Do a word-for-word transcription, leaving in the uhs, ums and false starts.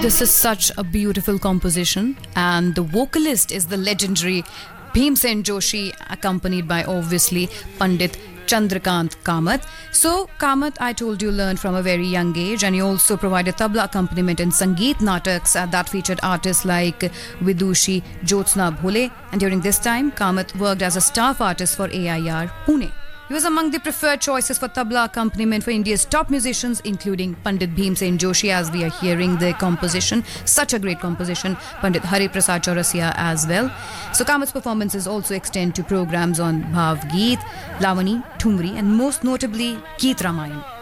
This is such a beautiful composition, and the vocalist is the legendary Bhimsen Joshi, accompanied by obviously Pandit Chandrakant Kamath. So, Kamath, I told you, learned from a very young age, and he also provided tabla accompaniment in Sangeet Nataks uh, that featured artists like Vidushi Jyotsna Bhole. And during this time, Kamath worked as a staff artist for A I R Pune. He was among the preferred choices for tabla accompaniment for India's top musicians, including Pandit Bhimsen Joshi, as we are hearing the composition. Such a great composition. Pandit Hari Prasad Chaurasia as well. So Kamath's performances also extend to programs on Bhav Geet, Lavani, Thumri, and most notably Geet Ramayan.